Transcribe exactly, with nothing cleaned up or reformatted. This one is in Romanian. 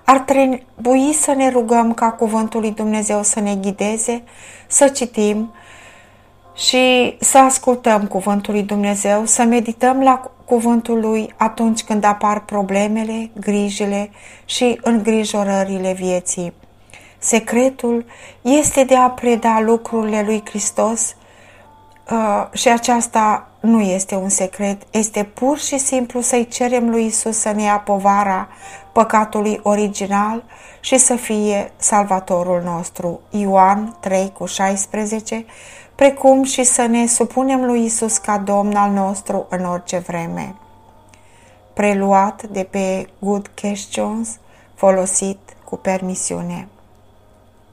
Ar trebui să ne rugăm ca cuvântul lui Dumnezeu să ne ghideze, să citim și să ascultăm cuvântul lui Dumnezeu, să medităm la cuvântul lui atunci când apar problemele, grijile și îngrijorările vieții. Secretul este de a preda lucrurile lui Hristos uh, și aceasta nu este un secret, este pur și simplu să-i cerem lui Isus să ne ia povara păcatului original și să fie salvatorul nostru. Ioan trei cu șaisprezece, precum și să ne supunem lui Isus ca Domn al nostru în orice vreme. Preluat de pe Good Questions, folosit cu permisiune.